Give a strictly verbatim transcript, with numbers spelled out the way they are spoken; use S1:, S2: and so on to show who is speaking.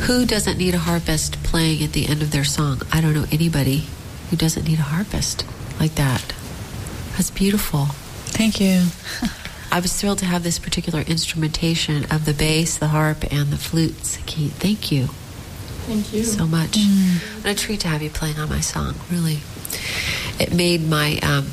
S1: Who doesn't need a harpist playing at the end of their song? I don't know anybody who doesn't need a harpist like that. That's beautiful.
S2: Thank you.
S1: I was thrilled to have this particular instrumentation of the bass, the harp, and the flutes. Keith, thank you.
S3: Thank you
S1: so much. Mm. What a treat to have you playing on my song, really. It made my um,